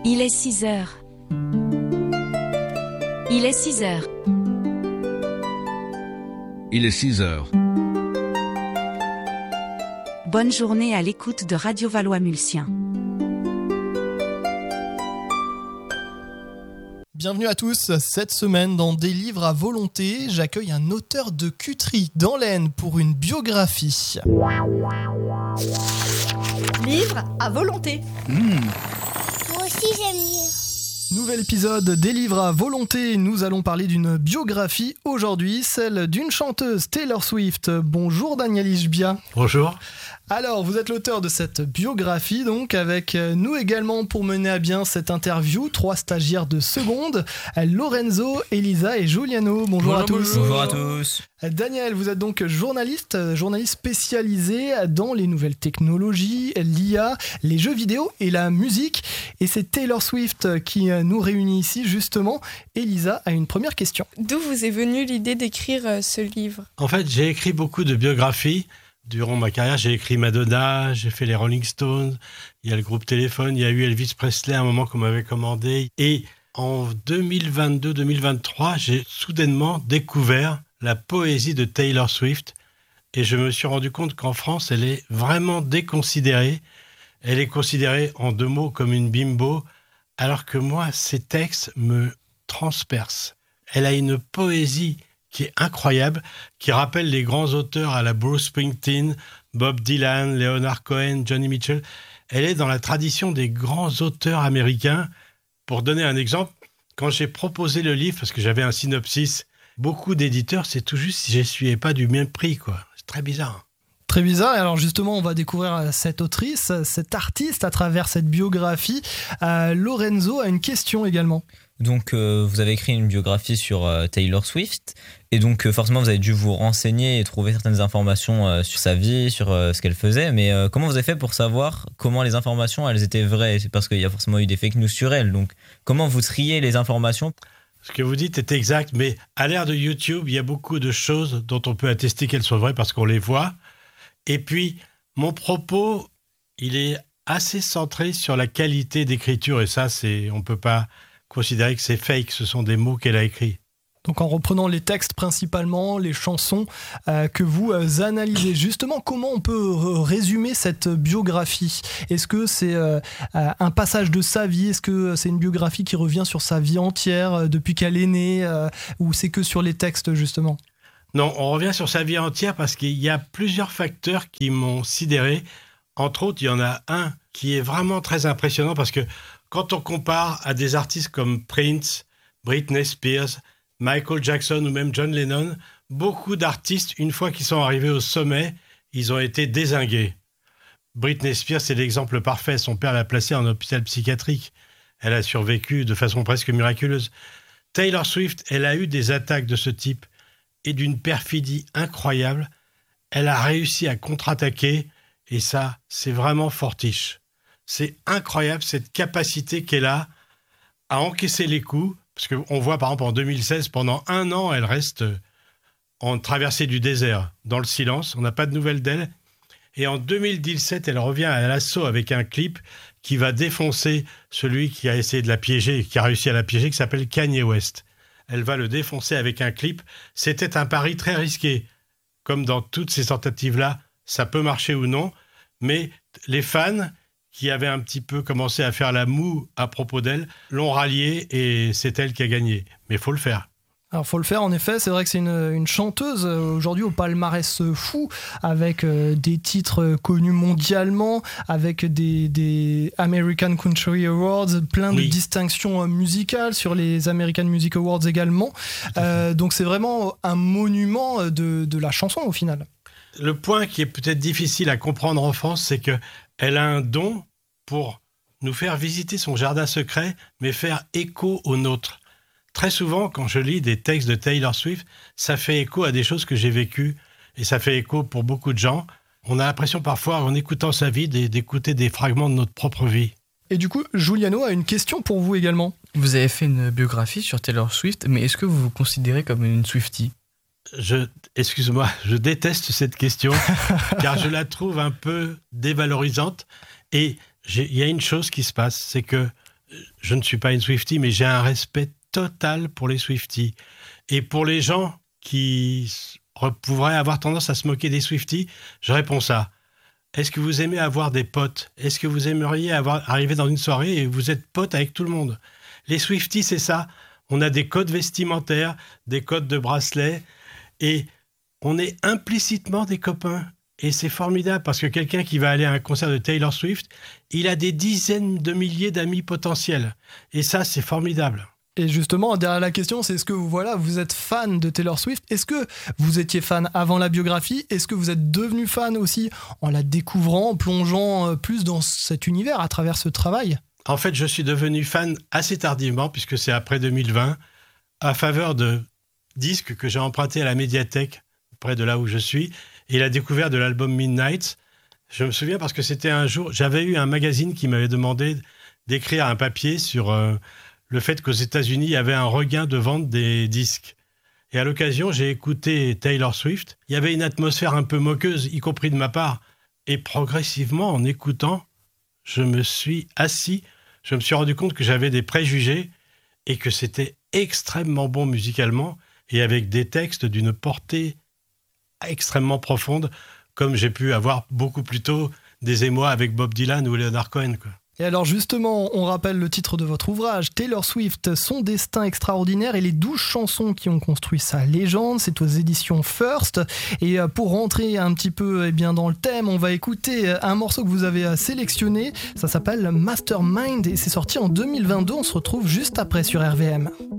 Il est 6 heures. Il est 6 heures. Il est 6 heures. Bonne journée à l'écoute de Radio Valois-Mulsien. Bienvenue à tous. Cette semaine, dans Des livres à volonté, j'accueille un auteur de Cuttery dans l'Aisne pour une biographie. Livre à volonté. Moi aussi j'aime lire. Nouvel épisode des livres à volonté. Nous allons parler d'une biographie aujourd'hui, celle d'une chanteuse, Taylor Swift. Bonjour Daniel Ishbia. Bonjour. Alors, vous êtes l'auteur de cette biographie, donc avec nous également pour mener à bien cette interview, 3 stagiaires de seconde, Lorenzo, Elisa et Giuliano. Bonjour à tous. Bonjour à tous. Daniel, vous êtes donc journaliste spécialisé dans les nouvelles technologies, l'IA, les jeux vidéo et la musique. Et c'est Taylor Swift qui nous réunit ici justement. Elisa a une première question. D'où vous est venue l'idée d'écrire ce livre ? En fait, j'ai écrit beaucoup de biographies durant ma carrière. J'ai écrit Madonna, j'ai fait les Rolling Stones, il y a le groupe Téléphone, il y a eu Elvis Presley à un moment qu'on m'avait commandé. Et en 2022-2023, j'ai soudainement découvert la poésie de Taylor Swift et je me suis rendu compte qu'en France, elle est vraiment déconsidérée. Elle est considérée en 2 mots comme une bimbo, alors que moi, ses textes me transpercent. Elle a une poésie qui est incroyable, qui rappelle les grands auteurs à la Bruce Springsteen, Bob Dylan, Leonard Cohen, Johnny Mitchell. Elle est dans la tradition des grands auteurs américains. Pour donner un exemple, quand j'ai proposé le livre, parce que j'avais un synopsis, beaucoup d'éditeurs, c'est tout juste si j'essuyais pas du même prix, quoi. C'est très bizarre. Très bizarre. Alors justement, on va découvrir cette autrice, cet artiste à travers cette biographie. Lorenzo a une question également. Donc, vous avez écrit une biographie sur Taylor Swift. Et donc, forcément, vous avez dû vous renseigner et trouver certaines informations sur sa vie, sur ce qu'elle faisait. Mais comment vous avez fait pour savoir comment les informations, elles étaient vraies ? C'est parce qu'il y a forcément eu des fake news sur elle. Donc, comment vous triez les informations ? Ce que vous dites est exact, mais à l'ère de YouTube, il y a beaucoup de choses dont on peut attester qu'elles sont vraies parce qu'on les voit. Et puis, mon propos, il est assez centré sur la qualité d'écriture. Et ça, on ne peut pas considérer que c'est fake. Ce sont des mots qu'elle a écrits. Donc en reprenant les textes principalement, les chansons que vous analysez. Justement, comment on peut résumer cette biographie ? Est-ce que c'est un passage de sa vie ? Est-ce que c'est une biographie qui revient sur sa vie entière depuis qu'elle est née ? Ou c'est que sur les textes justement ? Non, on revient sur sa vie entière parce qu'il y a plusieurs facteurs qui m'ont sidéré. Entre autres, il y en a un qui est vraiment très impressionnant parce que quand on compare à des artistes comme Prince, Britney Spears, Michael Jackson ou même John Lennon, beaucoup d'artistes, une fois qu'ils sont arrivés au sommet, ils ont été dézingués. Britney Spears, c'est l'exemple parfait. Son père l'a placée en hôpital psychiatrique. Elle a survécu de façon presque miraculeuse. Taylor Swift, elle a eu des attaques de ce type et d'une perfidie incroyable. Elle a réussi à contre-attaquer et ça, c'est vraiment fortiche. C'est incroyable cette capacité qu'elle a à encaisser les coups. Parce qu'on voit par exemple en 2016, pendant 1 an, elle reste en traversée du désert, dans le silence. On n'a pas de nouvelles d'elle. Et en 2017, elle revient à l'assaut avec un clip qui va défoncer celui qui a essayé de la piéger, qui a réussi à la piéger, qui s'appelle Kanye West. Elle va le défoncer avec un clip. C'était un pari très risqué. Comme dans toutes ces tentatives-là, ça peut marcher ou non. Mais les fans qui avait un petit peu commencé à faire la moue à propos d'elle, l'ont ralliée et c'est elle qui a gagné. Mais il faut le faire. Alors, faut le faire, en effet. C'est vrai que c'est une chanteuse aujourd'hui au palmarès fou, avec des titres connus mondialement, avec des American Country Awards, plein de distinctions musicales sur les American Music Awards également. Donc, c'est vraiment un monument de la chanson au final. Le point qui est peut-être difficile à comprendre en France, c'est qu'elle a un don pour nous faire visiter son jardin secret, mais faire écho au nôtre. Très souvent, quand je lis des textes de Taylor Swift, ça fait écho à des choses que j'ai vécues, et ça fait écho pour beaucoup de gens. On a l'impression parfois, en écoutant sa vie, d'écouter des fragments de notre propre vie. Et du coup, Giuliano a une question pour vous également. Vous avez fait une biographie sur Taylor Swift, mais est-ce que vous vous considérez comme une Swiftie ? Excuse-moi, je déteste cette question, car je la trouve un peu dévalorisante. Et il y a une chose qui se passe, c'est que je ne suis pas une Swiftie, mais j'ai un respect total pour les Swifties. Et pour les gens qui pourraient avoir tendance à se moquer des Swifties, je réponds ça. Est-ce que vous aimez avoir des potes ? Est-ce que vous aimeriez arriver dans une soirée et vous êtes pote avec tout le monde ? Les Swifties, c'est ça. On a des codes vestimentaires, des codes de bracelets, et on est implicitement des copains. Et c'est formidable parce que quelqu'un qui va aller à un concert de Taylor Swift, il a des dizaines de milliers d'amis potentiels. Et ça, c'est formidable. Et justement, derrière la question, c'est est-ce que vous êtes fan de Taylor Swift ? Est-ce que vous étiez fan avant la biographie ? Est-ce que vous êtes devenu fan aussi en la découvrant, en plongeant plus dans cet univers à travers ce travail ? En fait, je suis devenu fan assez tardivement, puisque c'est après 2020, à faveur de disques que j'ai empruntés à la médiathèque, près de là où je suis, et la découverte de l'album Midnight. Je me souviens parce que c'était un jour, j'avais eu un magazine qui m'avait demandé d'écrire un papier sur le fait qu'aux États-Unis, il y avait un regain de vente des disques. Et à l'occasion, j'ai écouté Taylor Swift. Il y avait une atmosphère un peu moqueuse, y compris de ma part. Et progressivement, en écoutant, je me suis assis, je me suis rendu compte que j'avais des préjugés et que c'était extrêmement bon musicalement et avec des textes d'une portée extrêmement profonde, comme j'ai pu avoir beaucoup plus tôt des émois avec Bob Dylan ou Leonard Cohen, quoi. Et alors justement, on rappelle le titre de votre ouvrage, Taylor Swift, son destin extraordinaire et les 12 chansons qui ont construit sa légende. C'est aux éditions First. Et pour rentrer un petit peu dans le thème, on va écouter un morceau que vous avez sélectionné. Ça s'appelle Mastermind et c'est sorti en 2022. On se retrouve juste après sur RVM.